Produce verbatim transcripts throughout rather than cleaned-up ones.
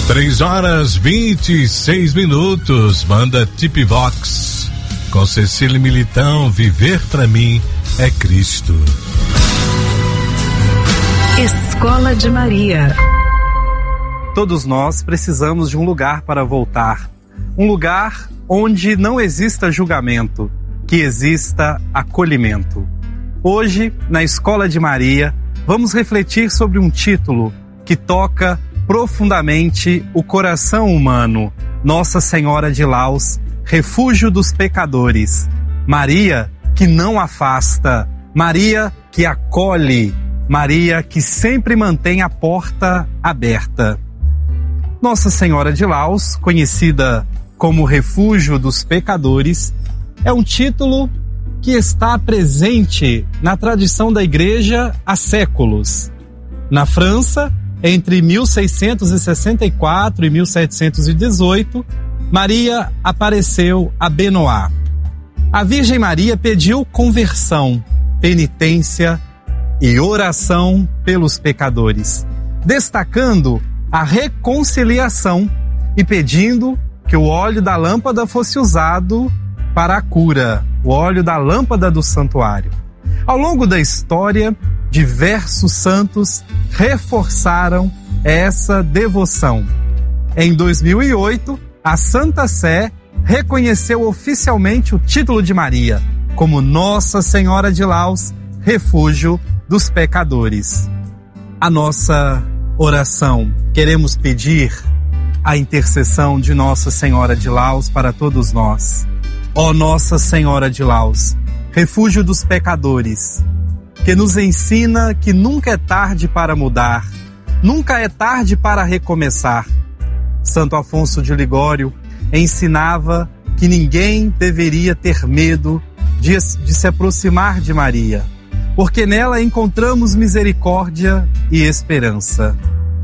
Três horas vinte e seis minutos, banda Tip Vox, com Cecília Militão, Viver Pra Mim é Cristo. Escola de Maria. Todos nós precisamos de um lugar para voltar, um lugar onde não exista julgamento, que exista acolhimento. Hoje, na Escola de Maria, vamos refletir sobre um título que toca profundamente o coração humano. Nossa Senhora de Laus, refúgio dos pecadores. Maria que não afasta, Maria que acolhe, Maria que sempre mantém a porta aberta. Nossa Senhora de Laus, conhecida como refúgio dos pecadores, é um título que está presente na tradição da Igreja há séculos. Na França, entre mil seiscentos e sessenta e quatro e mil setecentos e dezoito, Maria apareceu a Benoit. A Virgem Maria pediu conversão, penitência e oração pelos pecadores, destacando a reconciliação e pedindo que o óleo da lâmpada fosse usado para a cura, o óleo da lâmpada do santuário. Ao longo da história, diversos santos reforçaram essa devoção. Em dois mil e oito, a Santa Sé reconheceu oficialmente o título de Maria como Nossa Senhora de Laus, refúgio dos pecadores. A nossa oração, queremos pedir a intercessão de Nossa Senhora de Laus para todos nós. Ó Nossa Senhora de Laus, refúgio dos pecadores, que nos ensina que nunca é tarde para mudar, nunca é tarde para recomeçar. Santo Afonso de Ligório ensinava que ninguém deveria ter medo de, de se aproximar de Maria, porque nela encontramos misericórdia e esperança.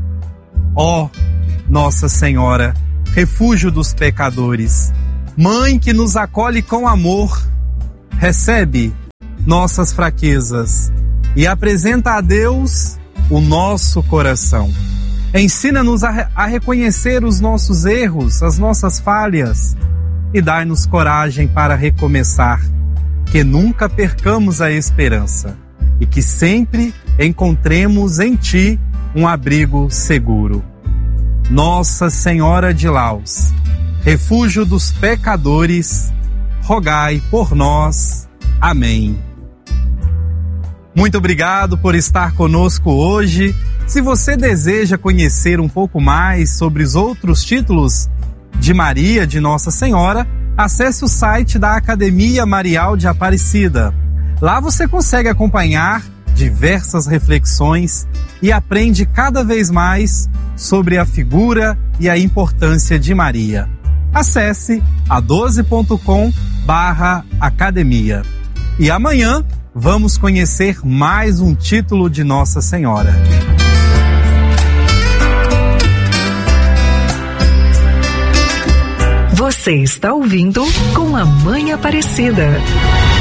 Ó Nossa Senhora, refúgio dos pecadores, Mãe que nos acolhe com amor, recebe nossas fraquezas e apresenta a Deus o nosso coração. Ensina-nos a, a reconhecer os nossos erros, as nossas falhas e dai-nos coragem para recomeçar, que nunca percamos a esperança e que sempre encontremos em Ti um abrigo seguro. Nossa Senhora de Laus, refúgio dos pecadores, rogai por nós. Amém. Muito obrigado por estar conosco hoje. Se você deseja conhecer um pouco mais sobre os outros títulos de Maria, de Nossa Senhora, acesse o site da Academia Marial de Aparecida. Lá você consegue acompanhar diversas reflexões e aprende cada vez mais sobre a figura e a importância de Maria. Acesse a doze ponto com barra academia. E amanhã vamos conhecer mais um título de Nossa Senhora. Você está ouvindo Com a Mãe Aparecida.